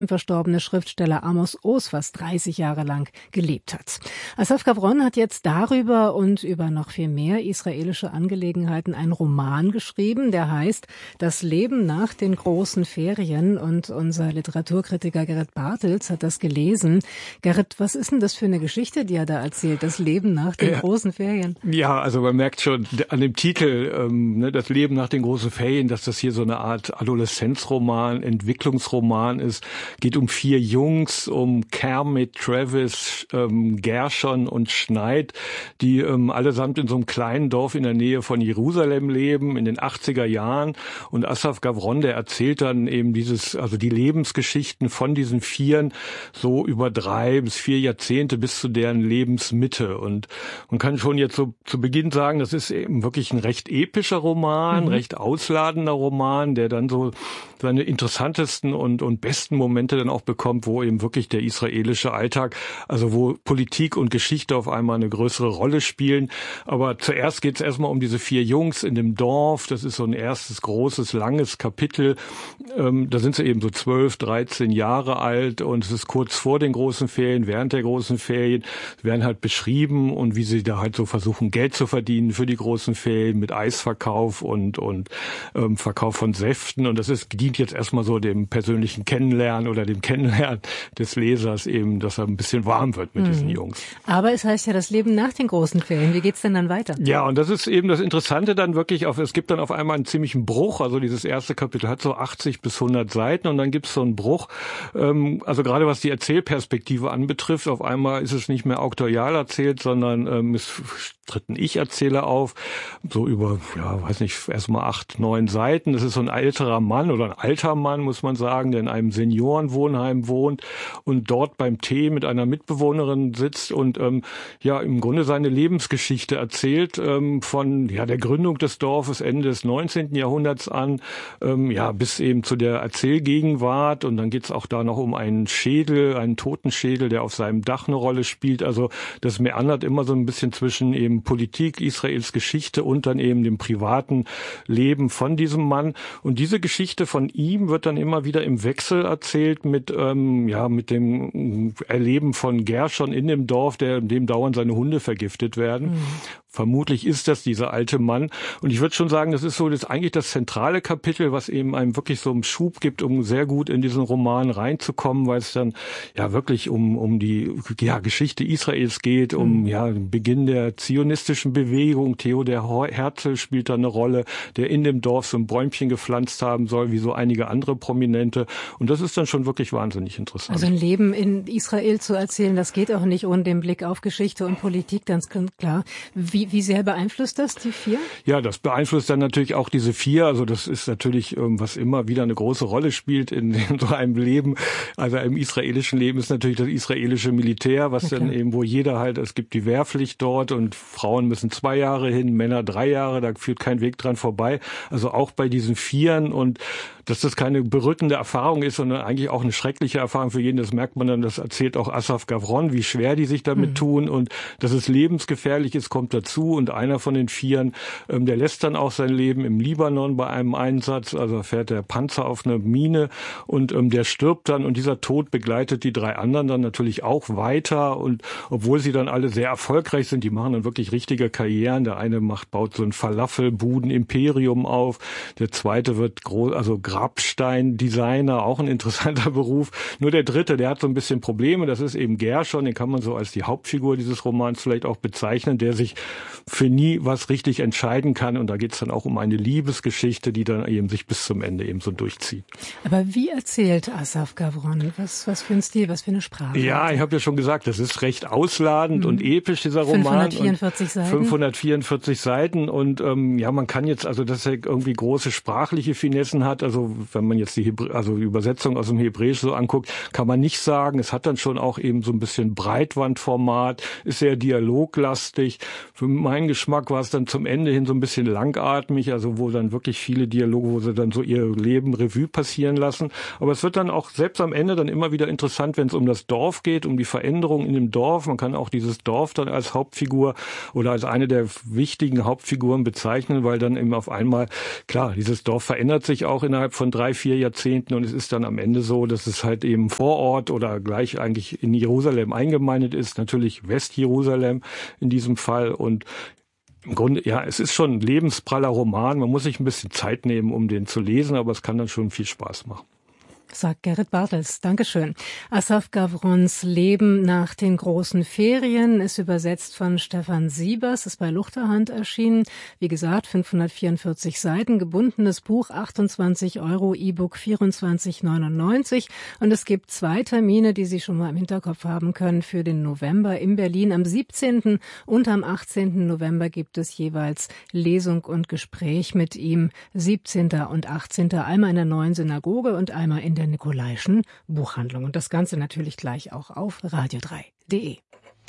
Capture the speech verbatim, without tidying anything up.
verstorbene Schriftsteller Amos Oz fast dreißig Jahre lang gelebt hat. Asaf Gavron hat jetzt darüber und über noch viel mehr israelische Angelegenheiten einen Roman geschrieben, der heißt Das Leben nach den großen Ferien, und unser Literaturkritiker Gerrit Bartels hat das gelesen. Gerrit, was ist denn das für eine Geschichte, die er da erzählt, das Leben nach den ja. großen Ferien? Ja, also man merkt schon an dem Titel, ähm, ne, das Leben nach den großen Ferien, dass das hier so eine Art Adoleszenzroman, Entwicklungsroman ist. Geht um vier Jungs, um Kermit, Travis, ähm, Gershon und Schneid, die ähm, allesamt in so einem kleinen Dorf in der Nähe von Jerusalem leben, in den achtziger Jahren. Und Asaf Gavron, der erzählt dann eben dieses, also die Lebensgeschichten von diesen Vieren so über drei bis vier Jahrzehnte bis zu deren Lebensmitte. Und man kann schon jetzt so zu Beginn sagen, das ist eben wirklich ein recht epischer Roman, mhm. recht ausladender Roman, der dann so seine interessantesten und, und besten Momente dann auch bekommt, wo eben wirklich der israelische Alltag, also wo Politik und Geschichte auf einmal eine größere Rolle spielen. Aber zuerst geht es erstmal um diese vier Jungs in dem Dorf. Das ist so ein erstes großes, langes Kapitel. Ähm, da sind sie eben so zwölf, dreizehn Jahre alt und es ist kurz vor den großen Ferien, während der großen Ferien. Sie werden halt beschrieben und wie sie da halt so versuchen, Geld zu verdienen für die großen Ferien mit Eisverkauf und, und ähm, Verkauf von Säften. Und das ist dient jetzt erstmal so dem persönlichen Kennenlernen oder dem Kennenlernen des Lesers eben, dass er ein bisschen warm wird mit mhm. diesen Jungs. Aber es heißt ja das Leben nach den großen Ferien. Wie geht's denn dann weiter? Ja, und das ist eben das Interessante dann wirklich, auf, es gibt dann auf einmal einen ziemlichen Bruch. Also dieses erste Kapitel hat so achtzig bis hundert Seiten und dann gibt's so einen Bruch. Ähm, also gerade was die Erzählperspektive anbetrifft, auf einmal ist es nicht mehr auktorial erzählt, sondern ähm, es tritt ein Ich-Erzähler auf, so über, ja, weiß nicht, erstmal acht, neun Seiten. Das ist so ein älterer Mann oder ein alter Mann, muss man sagen, der in einem Seniorenwohnheim wohnt und dort beim Tee mit einer Mitbewohnerin sitzt und ähm, ja im Grunde seine Lebensgeschichte erzählt, ähm, von ja der Gründung des Dorfes Ende des neunzehnten Jahrhunderts an, ähm, ja bis eben zu der Erzählgegenwart. Und dann geht es auch da noch um einen Schädel, einen Totenschädel, der auf seinem Dach eine Rolle spielt. Also das meandert immer so ein bisschen zwischen eben Politik, Israels Geschichte und dann eben dem privaten Leben von diesem Mann. Und diese Geschichte von ihm wird dann immer wieder im Wechsel erzählt mit ähm, ja mit dem Erleben von Gershon in dem Dorf, der in dem dauernd seine Hunde vergiftet werden. Mhm. Vermutlich ist das dieser alte Mann. Und ich würde schon sagen, das ist so das eigentlich das zentrale Kapitel, was eben einem wirklich so einen Schub gibt, um sehr gut in diesen Roman reinzukommen, weil es dann ja wirklich um um die ja, Geschichte Israels geht, um mhm. ja den Beginn der zionistischen Bewegung. Theodor Herzl spielt da eine Rolle, der in dem Dorf so ein Bäumchen gepflanzt haben soll, wie so einige andere Prominente. Und das ist dann schon wirklich wahnsinnig interessant. Also ein Leben in Israel zu erzählen, das geht auch nicht ohne den Blick auf Geschichte und Politik, ganz klar. Wie Wie, wie sehr beeinflusst das, die vier? Ja, das beeinflusst dann natürlich auch diese vier. Also das ist natürlich, was immer wieder eine große Rolle spielt in, in so einem Leben. Also im israelischen Leben ist natürlich das israelische Militär, was okay. dann eben, wo jeder halt, es gibt die Wehrpflicht dort und Frauen müssen zwei Jahre hin, Männer drei Jahre, da führt kein Weg dran vorbei. Also auch bei diesen Vieren, und dass das keine berückende Erfahrung ist, sondern eigentlich auch eine schreckliche Erfahrung für jeden. Das merkt man dann, das erzählt auch Asaf Gavron, wie schwer die sich damit mhm. tun, und dass es lebensgefährlich ist, kommt dazu. Und einer von den Vieren, ähm, der lässt dann auch sein Leben im Libanon bei einem Einsatz. Also fährt der Panzer auf eine Mine und ähm, der stirbt dann. Und dieser Tod begleitet die drei anderen dann natürlich auch weiter. Und obwohl sie dann alle sehr erfolgreich sind, die machen dann wirklich richtige Karrieren. Der eine macht, baut so ein Falafelbuden-Imperium auf. Der zweite wird groß, also Grabstein-Designer, auch ein interessanter Beruf. Nur der dritte, der hat so ein bisschen Probleme. Das ist eben Gershon, den kann man so als die Hauptfigur dieses Romans vielleicht auch bezeichnen, der sich für nie was richtig entscheiden kann. Und da geht es dann auch um eine Liebesgeschichte, die dann eben sich bis zum Ende eben so durchzieht. Aber wie erzählt Asaf Gavron? Was, was für ein Stil, was für eine Sprache? Ja, ich habe ja schon gesagt, das ist recht ausladend mhm. und episch, dieser Roman. fünfhundertvierundvierzig Seiten. fünfhundertvierundvierzig Seiten. Und ähm, ja, man kann jetzt, also dass er irgendwie große sprachliche Finessen hat, also wenn man jetzt die Hebrä- also die Übersetzung aus dem Hebräisch so anguckt, kann man nicht sagen. Es hat dann schon auch eben so ein bisschen Breitwandformat, ist sehr dialoglastig. Für meinen Geschmack war es dann zum Ende hin so ein bisschen langatmig, also wo dann wirklich viele Dialoge, wo sie dann so ihr Leben Revue passieren lassen. Aber es wird dann auch selbst am Ende dann immer wieder interessant, wenn es um das Dorf geht, um die Veränderung in dem Dorf. Man kann auch dieses Dorf dann als Hauptfigur oder als eine der wichtigen Hauptfiguren bezeichnen, weil dann eben auf einmal, klar, dieses Dorf verändert sich auch innerhalb innerhalb von drei, vier Jahrzehnten und es ist dann am Ende so, dass es halt eben vor Ort oder gleich eigentlich in Jerusalem eingemeindet ist, natürlich Westjerusalem in diesem Fall und im Grunde, ja, es ist schon ein lebenspraller Roman. Man muss sich ein bisschen Zeit nehmen, um den zu lesen, aber es kann dann schon viel Spaß machen. Sagt Gerrit Bartels. Dankeschön. Asaf Gavrons Leben nach den großen Ferien ist übersetzt von Stefan Siebers, ist bei Luchterhand erschienen. Wie gesagt, fünfhundertvierundvierzig Seiten, gebundenes Buch, achtundzwanzig Euro, E-Book vierundzwanzig neunundneunzig. Und es gibt zwei Termine, die Sie schon mal im Hinterkopf haben können für den November in Berlin. Am siebzehnten und am achtzehnten November gibt es jeweils Lesung und Gespräch mit ihm. siebzehnten und achtzehnten einmal in der Neuen Synagoge und einmal in der der Nikolaischen Buchhandlung. Und das Ganze natürlich gleich auch auf radio drei punkt de.